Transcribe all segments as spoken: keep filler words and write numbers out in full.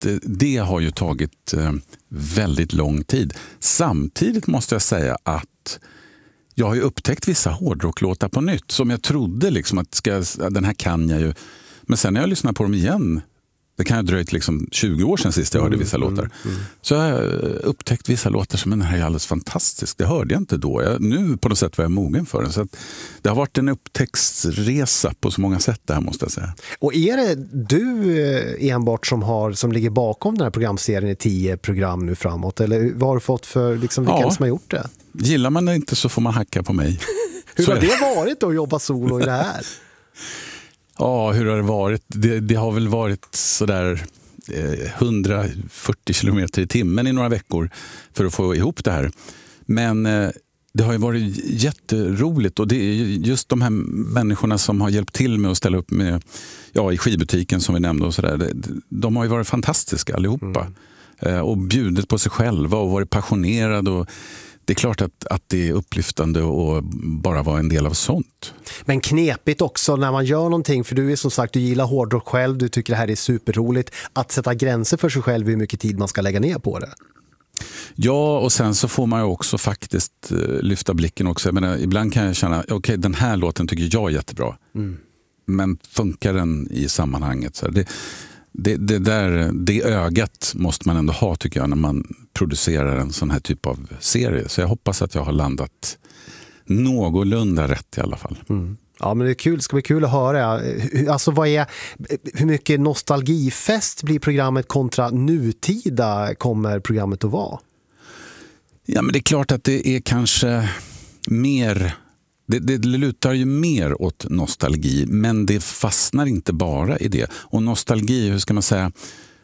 att det har ju tagit väldigt lång tid. Samtidigt måste jag säga att jag har ju upptäckt vissa hårdrocklåtar på nytt som jag trodde liksom att ska, den här kan jag ju. Men sen när jag lyssnar på dem igen, det kan ha dröjt liksom tjugo år sedan sist jag hörde vissa mm, låtar. Mm, mm. Så jag har upptäckt vissa låtar som den här är alldeles fantastisk. Det hörde jag inte då. Jag, nu på något sätt var jag mogen för den. Så att det har varit en upptäcktsresa på så många sätt det här, måste jag säga. Och är det du enbart som, har, som ligger bakom den här programserien i tio program nu framåt? Eller vad har du fått för, liksom, vilka ja. som har gjort det? Gillar man det inte så får man hacka på mig. Hur har det varit då att jobba solo i det här? Ja, hur har det varit? Det, det har väl varit sådär eh, hundrafyrtio kilometer i timmen i några veckor för att få ihop det här. Men eh, det har ju varit jätteroligt, och det är just de här människorna som har hjälpt till med att ställa upp med, ja, i skivbutiken som vi nämnde och sådär. De har ju varit fantastiska allihopa. Mm. Eh, och bjudit på sig själva och varit passionerade, och det är klart att, att det är upplyftande och bara vara en del av sånt. Men knepigt också när man gör någonting, för du är som sagt, du gillar hårdrock själv, du tycker det här är superroligt, att sätta gränser för sig själv hur mycket tid man ska lägga ner på det. Ja, och sen så får man ju också faktiskt uh, lyfta blicken också. Jag menar, ibland kan jag känna, okej, okay, den här låten tycker jag är jättebra. Mm. Men funkar den i sammanhanget? Så det, det, det, där, det ögat måste man ändå ha, tycker jag, när man producerar en sån här typ av serie. Så jag hoppas att jag har landat någorlunda rätt i alla fall. Mm. Ja, men det är kul. Det ska bli kul att höra. Alltså, vad är, hur mycket nostalgifest blir programmet kontra nutida kommer programmet att vara? Ja, men det är klart att det är kanske mer... Det, det lutar ju mer åt nostalgi, men det fastnar inte bara i det. Och nostalgi, hur ska man säga...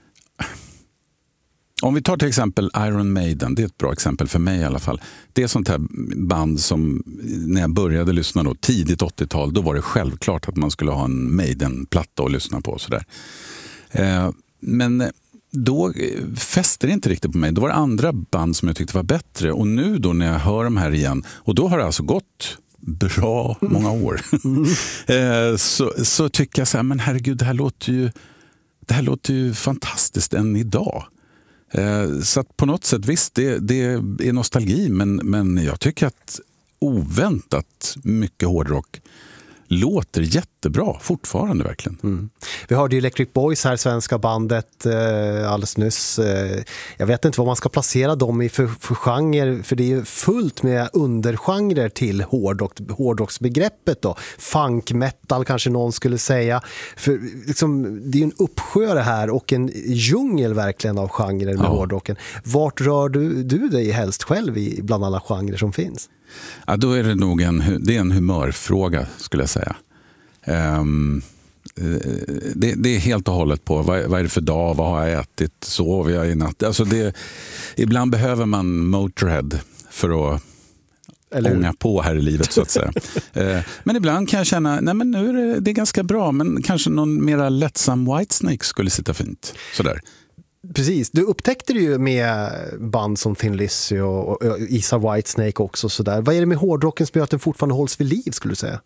Om vi tar till exempel Iron Maiden, det är ett bra exempel för mig i alla fall. Det är sånt här band som, när jag började lyssna då, tidigt åttiotal, då var det självklart att man skulle ha en Maiden-platta att lyssna på och sådär. Eh, men då fäster det inte riktigt på mig. Då var det andra band som jag tyckte var bättre. Och nu då när jag hör de här igen, och då har det alltså gått bra många år, eh, så, så tycker jag så här, men herregud, det här låter ju, det här låter ju fantastiskt än idag. Så att på något sätt, visst, det, det är nostalgi, men, men jag tycker att oväntat mycket hårdrock låter jättebra fortfarande verkligen. Mm. Vi hörde ju Electric Boys här, svenska bandet, eh, alldeles nyss. Eh, jag vet inte vad man ska placera dem i för, för genre, för det är ju fullt med undergenrer till hårdrock, hårdrocksbegreppet då. Funk, metal kanske någon skulle säga. För liksom, det är ju en uppsjö det här, och en djungel verkligen av genrer med ja. hårdrocken. Vart rör du, du dig helst själv i bland alla genrer som finns? Ja, då är det nog en, det är en humörfråga, skulle jag säga. Um, det, det är helt och hållet på vad, vad är det för dag, vad har jag ätit, sover jag i natt. Alltså det, ibland behöver man Motorhead för att Eller... ånga på här i livet, så att säga. uh, men ibland kan jag känna, nej men nu är det, det är ganska bra, men kanske någon mera lättsam Whitesnake skulle sitta fint. Sådär. Precis, du upptäckte det ju med band som Thin Lizzy och, och Isa Whitesnake också. Sådär. Vad är det med hårdrocken som gör att den fortfarande hålls vid liv, skulle du säga?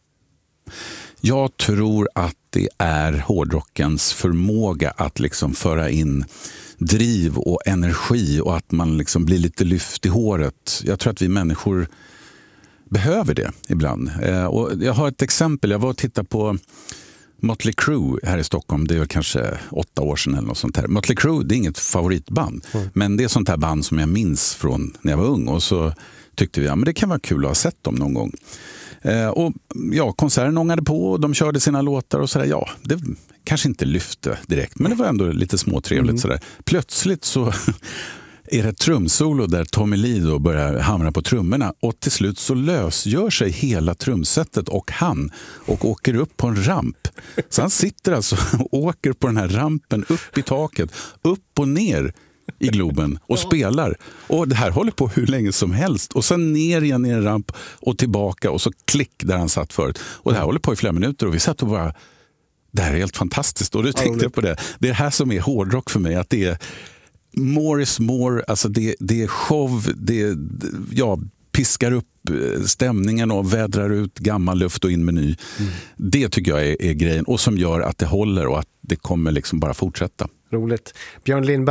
Jag tror att det är hårdrockens förmåga att liksom föra in driv och energi, och att man liksom blir lite lyft i håret. Jag tror att vi människor behöver det ibland. Eh, och jag har ett exempel, jag var och tittade på Mötley Crüe här i Stockholm, det är kanske åtta år sedan eller något sånt här. Mötley Crüe, det är inget favoritband, mm. men det är sånt här band som jag minns från när jag var ung, och så tyckte vi, ja men det kan vara kul att ha sett dem någon gång. Eh, och ja, konserten ångade på och de körde sina låtar och sådär, ja, det kanske inte lyfte direkt, men det var ändå lite småtrevligt mm. sådär. Plötsligt så är det ett trumsolo där Tommy Lee då börjar hamra på trummorna, och till slut så lösgör sig hela trumsetet och han och åker upp på en ramp. Så han sitter alltså och åker på den här rampen upp i taket, upp och ner i Globen och ja. spelar. Och det här håller på hur länge som helst. Och sen ner igen i en ramp och tillbaka, och så klick där han satt förut. Och det här håller på i flera minuter, och vi satt och bara, det här är helt fantastiskt. Och då tänkte jag på det. Det är det här som är hårdrock för mig, att det är more is more, alltså det, det är show, det, ja, piskar upp stämningen och vädrar ut gammal luft och in med ny. Mm. Det tycker jag är, är grejen, och som gör att det håller och att det kommer liksom bara fortsätta. roligt. Björn Lindberg